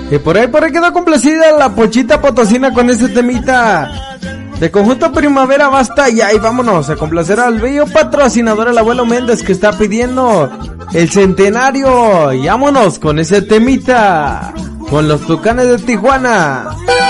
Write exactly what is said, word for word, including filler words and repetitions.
Y por ahí, por ahí quedó complacida la Pochita Potosina con ese temita de Conjunto Primavera. Basta ya y vámonos a complacer al bello patrocinador, el abuelo Méndez, que está pidiendo el centenario. Y vámonos con ese temita, con los Tucanes de Tijuana.